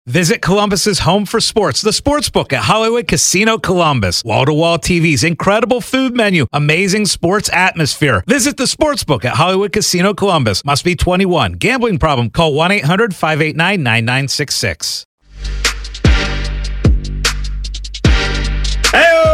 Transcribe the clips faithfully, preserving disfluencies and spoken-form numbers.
Visit Columbus's home for sports, the Sportsbook at Hollywood Casino Columbus. Wall-to-wall T Vs, incredible food menu, amazing sports atmosphere. Visit the Sportsbook at Hollywood Casino Columbus. Must be twenty-one. Gambling problem? Call one eight hundred five eight nine nine nine six six. Hey,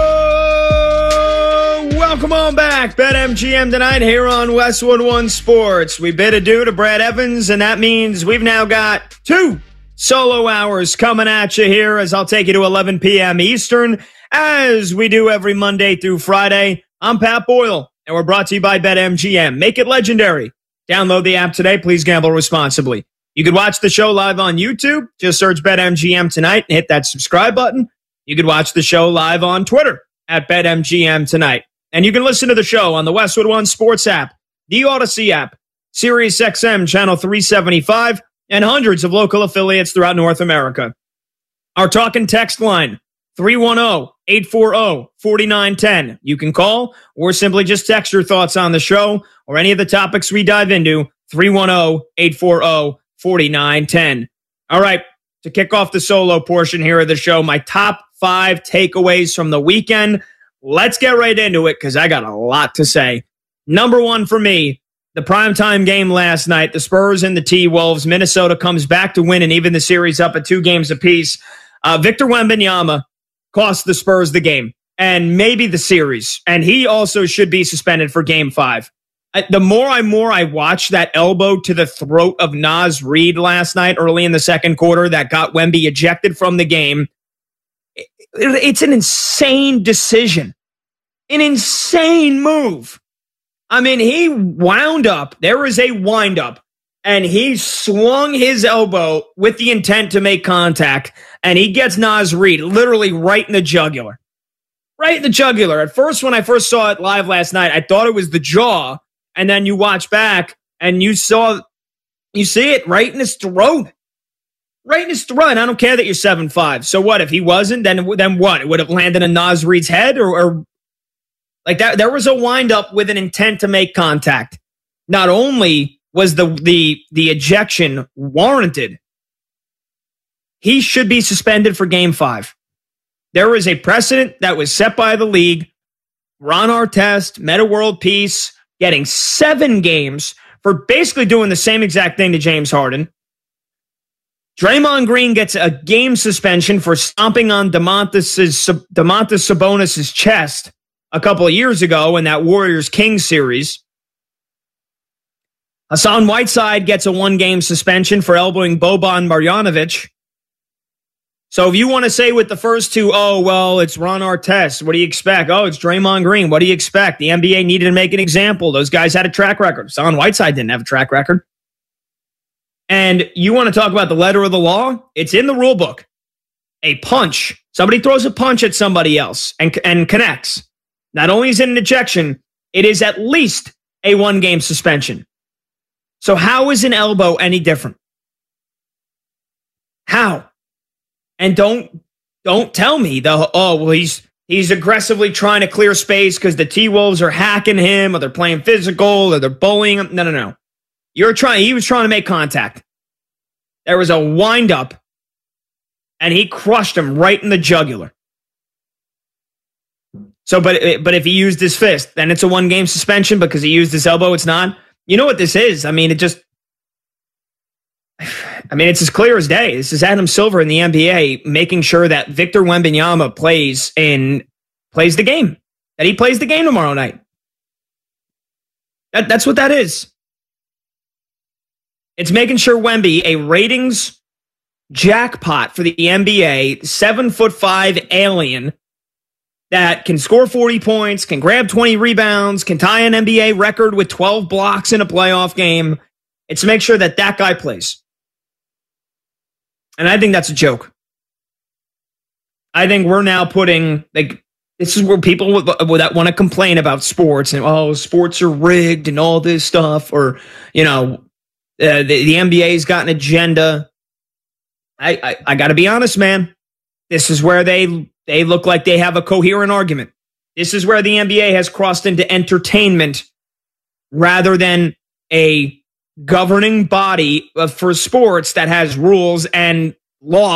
welcome on back. BetMGM tonight here on Westwood One Sports. We bid adieu to Brad Evans, and that means we've now got two solo hours coming at you here as I'll take you to eleven p.m. Eastern, as we do every Monday through Friday. I'm Pat Boyle, and we're brought to you by BetMGM. Make it legendary. Download the app today. Please gamble responsibly. You can watch the show live on YouTube. Just search BetMGM tonight and hit that subscribe button. You can watch the show live on Twitter at BetMGM tonight. And you can listen to the show on the Westwood One Sports app, the Odyssey app, Sirius X M Channel three seventy-five, and hundreds of local affiliates throughout North America. Our talk and text line, three one zero, eight four zero, four nine one zero. You can call or simply just text your thoughts on the show or any of the topics we dive into, three one zero, eight four zero, four nine one zero. All right, to kick off the solo portion here of the show, my top five takeaways from the weekend. Let's get right into it because I got a lot to say. Number one for me, the primetime game last night, the Spurs and the T-Wolves. Minnesota comes back to win and even the series up at two games apiece. Uh, Victor Wembanyama cost the Spurs the game and maybe the series. And he also should be suspended for game five. I, the more I more I watched that elbow to the throat of Naz Reid last night early in the second quarter that got Wemby ejected from the game, it, it, it's an insane decision. An insane move. I mean, he wound up. There was a wind up, and he swung his elbow with the intent to make contact, and he gets Naz Reid literally right in the jugular. Right in the jugular. At first, when I first saw it live last night, I thought it was the jaw, and then you watch back, and you saw, you see it right in his throat. Right in his throat. And I don't care that you're seven five. So what? If he wasn't, then, then what? It would have landed on Naz Reid's head, or... or Like that, there was a windup with an intent to make contact. Not only was the the the ejection warranted, he should be suspended for game five. There was a precedent that was set by the league. Ron Artest, Meta World Peace, getting seven games for basically doing the same exact thing to James Harden. Draymond Green gets a game suspension for stomping on Domantas Domantas Sabonis' chest a couple of years ago in that Warriors-Kings series. Hassan Whiteside gets a one-game suspension for elbowing Boban Marjanovic. So if you want to say with the first two, oh, well, it's Ron Artest, what do you expect? Oh, it's Draymond Green, what do you expect? The N B A needed to make an example. Those guys had a track record. Hassan Whiteside didn't have a track record. And you want to talk about the letter of the law? It's in the rule book. A punch. Somebody throws a punch at somebody else and, and connects. Not only is it an ejection, it is at least a one-game suspension. So how is an elbow any different? How? And don't don't tell me the oh well he's he's aggressively trying to clear space because the T-Wolves are hacking him or they're playing physical or they're bullying him. No, no, no. You're trying. He was trying to make contact. There was a wind-up, and he crushed him right in the jugular. So, but but if he used his fist, then it's a one-game suspension because he used his elbow. It's not. You know what this is? I mean, it just. I mean, it's as clear as day. This is Adam Silver in the N B A making sure that Victor Wembanyama plays in plays the game. That he plays the game tomorrow night. That that's what that is. It's making sure Wemby, a ratings jackpot for the N B A, seven foot five alien. That can score forty points, can grab twenty rebounds, can tie an N B A record with twelve blocks in a playoff game. It's to make sure that that guy plays. And I think that's a joke. I think we're now putting, like, this is where people that want to complain about sports and, oh, sports are rigged and all this stuff, or, you know, uh, the, the N B A's got an agenda. I, I, I got to be honest, man. This is where they they look like they have a coherent argument. This is where the N B A has crossed into entertainment rather than a governing body for sports that has rules and laws.